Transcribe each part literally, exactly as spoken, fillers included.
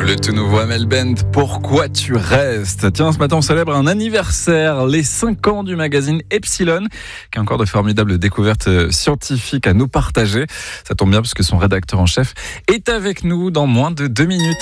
Le tout nouveau Amel Bent, Pourquoi tu restes? Tiens, ce matin, on célèbre un anniversaire, les cinq ans du magazine Epsilon, qui a encore de formidables découvertes scientifiques à nous partager. Ça tombe bien parce que son rédacteur en chef est avec nous dans moins de deux minutes.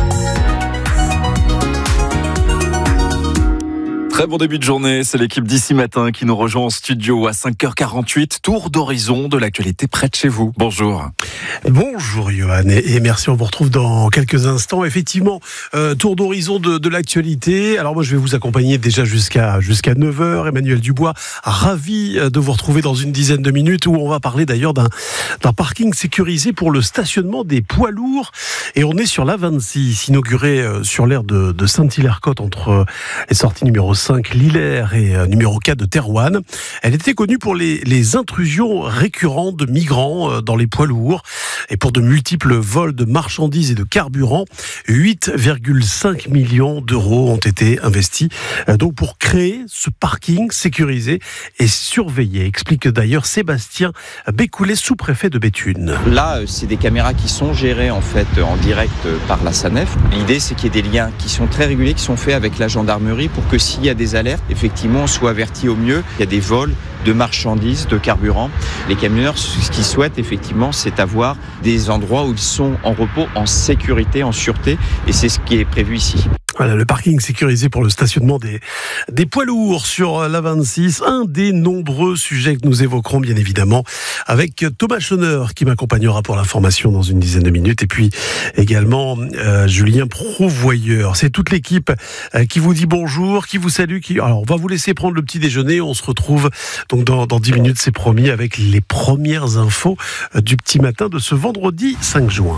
Très bon début de journée, c'est l'équipe d'ici matin qui nous rejoint en studio à cinq heures quarante-huit. Tour d'horizon de l'actualité près de chez vous. Bonjour. Bonjour Johan et merci, on vous retrouve dans quelques instants. Effectivement, euh, tour d'horizon de, de l'actualité. Alors moi je vais vous accompagner déjà jusqu'à, jusqu'à neuf heures. Emmanuel Dubois, ravi de vous retrouver dans une dizaine de minutes où on va parler d'ailleurs d'un, d'un parking sécurisé pour le stationnement des poids lourds. Et on est sur l'A vingt-six, inauguré sur l'aire de, de Saint-Hilaire-Côte entre les sorties numéro cinq Lillers et euh, numéro quatre de Terouanne. Elle était connue pour les, les intrusions récurrentes de migrants euh, dans les poids lourds et pour de multiples vols de marchandises et de carburant. huit virgule cinq millions d'euros ont été investis euh, donc pour créer ce parking sécurisé et surveillé, explique d'ailleurs Sébastien Bécoulet, sous-préfet de Béthune. Là, c'est des caméras qui sont gérées en fait en direct par la SANEF. L'idée, c'est qu'il y ait des liens qui sont très réguliers, qui sont faits avec la gendarmerie pour que s'il y a des alertes, effectivement, on soit averti au mieux. Il y a des vols de marchandises, de carburant. Les camionneurs, ce qu'ils souhaitent, effectivement, c'est avoir des endroits où ils sont en repos, en sécurité, en sûreté, et c'est ce qui est prévu ici. Voilà, le parking sécurisé pour le stationnement des, des poids lourds sur l'A vingt-six, un des nombreux sujets que nous évoquerons bien évidemment avec Thomas Schoner qui m'accompagnera pour l'information dans une dizaine de minutes, et puis également euh, Julien Prouvoyeur. C'est toute l'équipe euh, qui vous dit bonjour, qui vous salue. Qui... Alors on va vous laisser prendre le petit déjeuner, on se retrouve donc dans, dans dix minutes, c'est promis, avec les premières infos euh, du petit matin de ce vendredi cinq juin.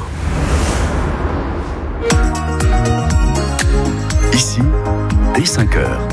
Ici, dès cinq heures.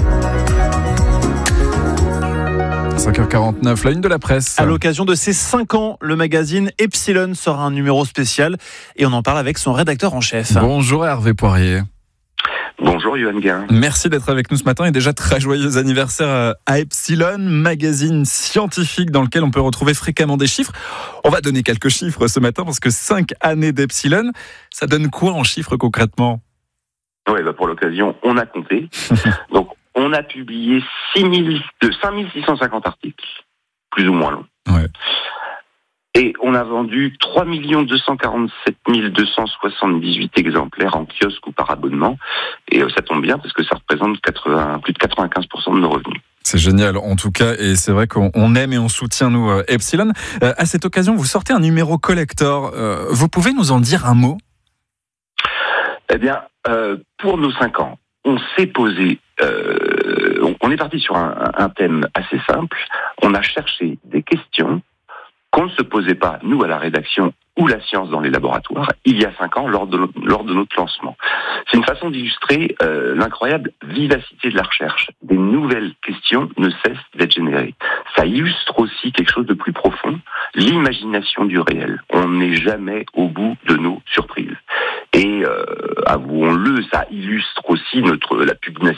cinq heures quarante-neuf, la une de la presse. À l'occasion de ses cinq ans, le magazine Epsilon sort un numéro spécial et on en parle avec son rédacteur en chef. Bonjour Hervé Poirier. Bonjour Yohann Guin. Merci d'être avec nous ce matin et déjà très joyeux anniversaire à Epsilon, magazine scientifique dans lequel on peut retrouver fréquemment des chiffres. On va donner quelques chiffres ce matin parce que cinq années d'Epsilon, ça donne quoi en chiffres concrètement ? Oui, bah pour l'occasion, on a compté. Donc, on a publié six mille, de cinq mille six cent cinquante articles, plus ou moins longs. Ouais. Et on a vendu trois millions deux cent quarante-sept mille deux cent soixante-dix-huit exemplaires en kiosque ou par abonnement. Et ça tombe bien parce que ça représente quatre-vingts, plus de quatre-vingt-quinze pour cent de nos revenus. C'est génial en tout cas, et c'est vrai qu'on aime et on soutient nous euh, Epsilon. Euh, à cette occasion, vous sortez un numéro collector. Euh, vous pouvez nous en dire un mot ? Eh bien, euh, pour nos cinq ans, on s'est posé, euh, on, on est parti sur un, un thème assez simple. On a cherché des questions qu'on ne se posait pas, nous, à la rédaction ou la science dans les laboratoires, il y a cinq ans, lors de, lors de notre lancement. C'est une façon d'illustrer euh, l'incroyable vivacité de la recherche. Des nouvelles questions ne cessent d'être générées. Ça illustre aussi quelque chose de plus profond, l'imagination du réel. On n'est jamais au bout de nos surprises. Et euh, avouons-le, ça illustre aussi notre la pugnacité